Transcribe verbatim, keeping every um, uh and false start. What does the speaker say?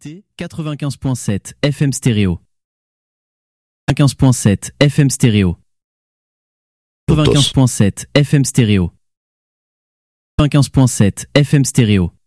écoutez quatre-vingt-quinze point sept F M stéréo. quatre-vingt-quinze point sept F M stéréo. quatre-vingt-quinze point sept F M stéréo. quatre-vingt-quinze point sept F M stéréo.